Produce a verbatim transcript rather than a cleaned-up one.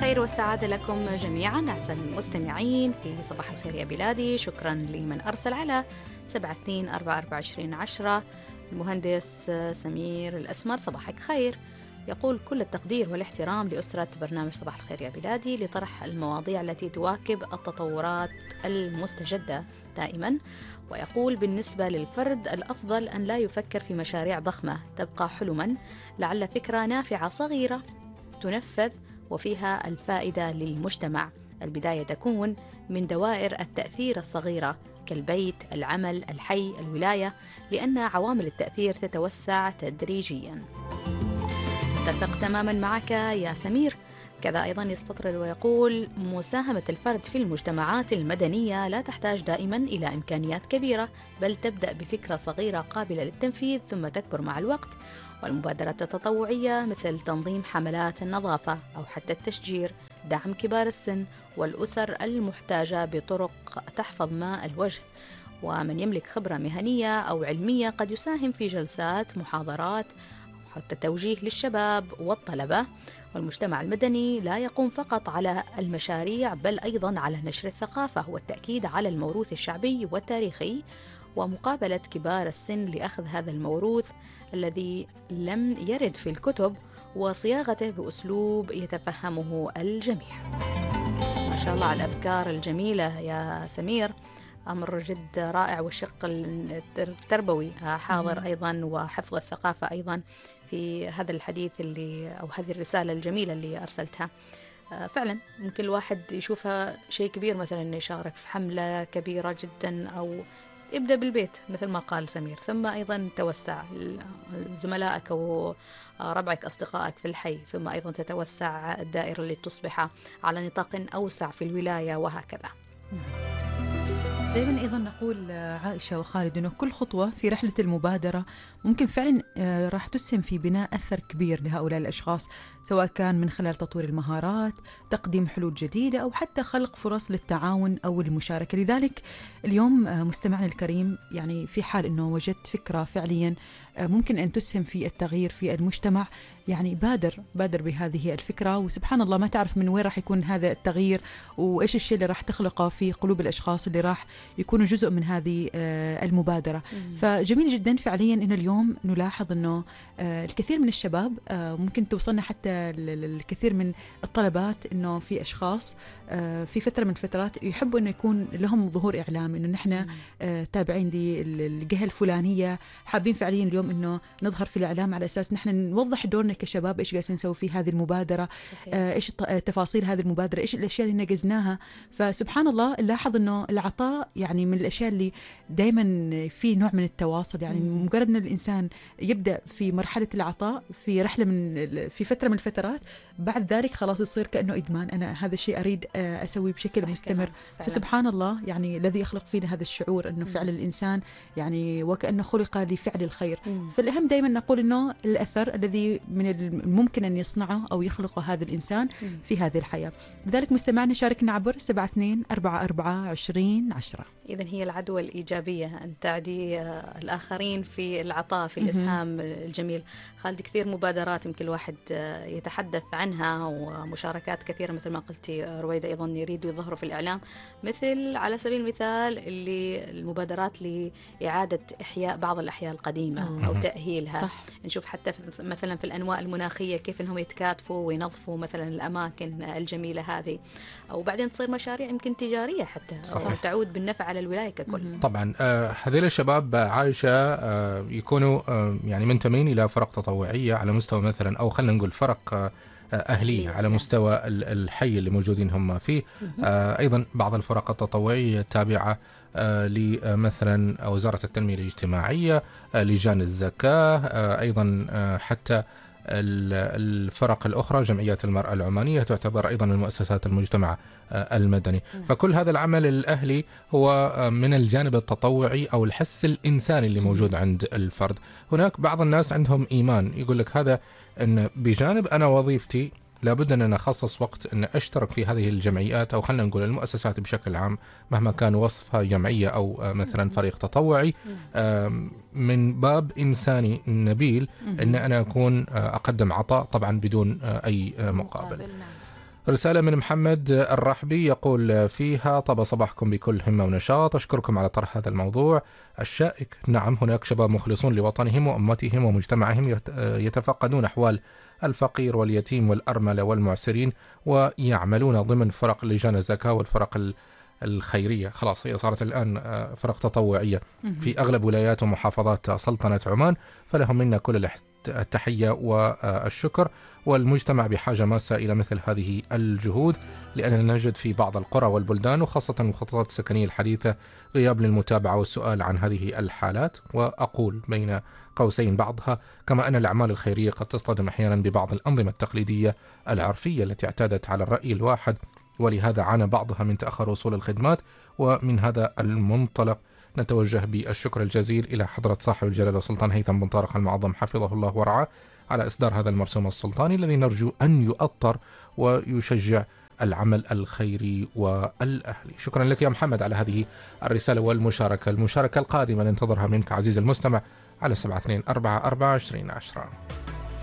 الخير والسعادة لكم جميعا أعزائي المستمعين في صباح الخير يا بلادي. شكرا لمن أرسل على سبعة اثنين أربعة أربعة عشرين عشرة. المهندس سمير الأسمر صباحك خير، يقول كل التقدير والاحترام لأسرة برنامج صباح الخير يا بلادي لطرح المواضيع التي تواكب التطورات المستجدة دائما، ويقول بالنسبة للفرد الأفضل أن لا يفكر في مشاريع ضخمة تبقى حلما، لعل فكرة نافعة صغيرة تنفذ وفيها الفائدة للمجتمع. البداية تكون من دوائر التأثير الصغيرة كالبيت، العمل، الحي، الولاية، لأن عوامل التأثير تتوسع تدريجيا. اتفق تماما معك يا سمير. كذا أيضا يستطرد ويقول مساهمة الفرد في المجتمعات المدنية لا تحتاج دائما إلى إمكانيات كبيرة، بل تبدأ بفكرة صغيرة قابلة للتنفيذ ثم تكبر مع الوقت. والمبادرات التطوعية مثل تنظيم حملات النظافة أو حتى التشجير، دعم كبار السن والأسر المحتاجة بطرق تحفظ ماء الوجه. ومن يملك خبرة مهنية أو علمية قد يساهم في جلسات محاضرات حتى توجيه للشباب والطلبة. والمجتمع المدني لا يقوم فقط على المشاريع بل أيضا على نشر الثقافة والتأكيد على الموروث الشعبي والتاريخي ومقابلة كبار السن لأخذ هذا الموروث الذي لم يرد في الكتب وصياغته بأسلوب يتفهمه الجميع. ما شاء الله على الأفكار الجميلة يا سمير، أمر جد رائع، والشق التربوي حاضر أيضا وحفظ الثقافة أيضا في هذا الحديث اللي أو هذه الرسالة الجميلة اللي أرسلتها. فعلا ممكن الواحد يشوفها شيء كبير، مثلا يشارك في حملة كبيرة جدا أو يبدأ بالبيت مثل ما قال سمير، ثم أيضا توسع زملائك وربعك أصدقائك في الحي، ثم أيضا تتوسع الدائرة اللي تصبح على نطاق أوسع في الولاية وهكذا. دائما أيضا نقول عائشة وخالد أنه كل خطوة في رحلة المبادرة ممكن فعلا راح تسهم في بناء أثر كبير لهؤلاء الأشخاص، سواء كان من خلال تطوير المهارات، تقديم حلول جديدة، أو حتى خلق فرص للتعاون أو المشاركة. لذلك اليوم مستمعنا الكريم، يعني في حال أنه وجدت فكرة فعليا ممكن أن تسهم في التغيير في المجتمع، يعني بادر بادر بهذه الفكرة، وسبحان الله ما تعرف من وين راح يكون هذا التغيير وإيش الشيء اللي راح تخلقه في قلوب الأشخاص اللي راح يكونوا جزء من هذه المبادرة. مم. فجميل جدا فعليا إن اليوم نلاحظ أنه الكثير من الشباب ممكن توصلنا حتى الكثير من الطلبات أنه في أشخاص في فترة من الفترات يحبوا أنه يكون لهم ظهور إعلامي، أنه نحن تابعين للجهة الفلانية، حابين فعليا اليوم أنه نظهر في الإعلام على أساس نحن نوضح دورنا كشباب، إيش قاعدين نسوي في هذه المبادرة، آه، إيش تفاصيل هذه المبادرة، إيش الأشياء اللي نجزناها. فسبحان الله نلاحظ إنه العطاء يعني من الأشياء اللي دائما في نوع من التواصل، يعني مم. مجرد أن الإنسان يبدأ في مرحلة العطاء في رحلة من في فترة من الفترات، بعد ذلك خلاص يصير كأنه إدمان، أنا هذا الشيء أريد أسوي بشكل مستمر. فسبحان الله يعني الذي يخلق فينا هذا الشعور أنه فعل الإنسان يعني وكأنه خلق لفعل الخير. مم. فالأهم دائما نقول أنه الأثر الذي من الممكن أن يصنعه أو يخلقه هذا الإنسان في هذه الحياة. لذلك مستمعنا شاركنا عبر سبعة اثنين أربعة أربعة عشرين عشرة. إذن هي العدوى الإيجابية أن تعدي الآخرين في العطاء في الإسهام الجميل. خالد كثير مبادرات يمكن الواحد يتحدث عنها ومشاركات كثيرة مثل ما قلتي رويدة، أيضا يريدوا يظهروا في الإعلام، مثل على سبيل المثال اللي المبادرات لإعادة إحياء بعض الأحياء القديمة أو تأهيلها. صح. نشوف حتى في مثلا في الأنواع المناخية كيف أنهم يتكاتفوا وينظفوا مثلا الأماكن الجميلة هذه، أو بعدين تصير مشاريع يمكن تجارية حتى تعود بالنفع على الولاية ككل. طبعا آه هذول الشباب عايشة آه يكونوا آه يعني منتمين إلى فرق تطوعية على مستوى مثلا، أو خلينا نقول فرق آه أهلية على مستوى الحي اللي موجودين هم فيه. آه أيضا بعض الفرق التطوعية التابعة آه لمثلا وزارة التنمية الاجتماعية، آه لجان الزكاة، آه أيضا آه حتى الفرق الأخرى، جمعيات المرأة العمانية تعتبر أيضا من مؤسسات المجتمع المدني. فكل هذا العمل الأهلي هو من الجانب التطوعي أو الحس الإنساني اللي موجود عند الفرد. هناك بعض الناس عندهم إيمان يقول لك هذا أن بجانب أنا وظيفتي لابد أن أخصص وقت أن أشترك في هذه الجمعيات، أو خلينا نقول المؤسسات بشكل عام مهما كان وصفها جمعية أو مثلا فريق تطوعي، من باب إنساني نبيل أن أنا أكون أقدم عطاء طبعا بدون أي مقابل. رسالة من محمد الرحبي يقول فيها: طاب صباحكم بكل همة ونشاط، أشكركم على طرح هذا الموضوع الشائك. نعم، هناك شباب مخلصون لوطنهم وأمتهم ومجتمعهم يتفقدون أحوال الفقير واليتيم والأرملة والمعسرين، ويعملون ضمن فرق لجان الزكاة والفرق الخيرية. خلاص هي صارت الآن فرق تطوعية في أغلب ولايات ومحافظات سلطنة عمان، فلهم منا كل التحية والشكر. والمجتمع بحاجة ماسة إلى مثل هذه الجهود، لأننا نجد في بعض القرى والبلدان وخاصة المخططات السكنية الحديثة غياب للمتابعة والسؤال عن هذه الحالات. وأقول بين قوسين بعضها: كما أن الأعمال الخيرية قد تصطدم أحيانا ببعض الأنظمة التقليدية العرفية التي اعتادت على الرأي الواحد، ولهذا عانى بعضها من تأخر وصول الخدمات. ومن هذا المنطلق نتوجه بالشكر الجزيل إلى حضرة صاحب الجلالة السلطان هيثم بن طارق المعظم حفظه الله ورعاه على إصدار هذا المرسوم السلطاني الذي نرجو أن يؤطر ويشجع العمل الخيري والأهلي. شكرا لك يا محمد على هذه الرسالة والمشاركة. المشاركة القادمة ننتظرها منك عزيز المستمع على سبعة اثنين أربعة أربعة عشرين عشرة.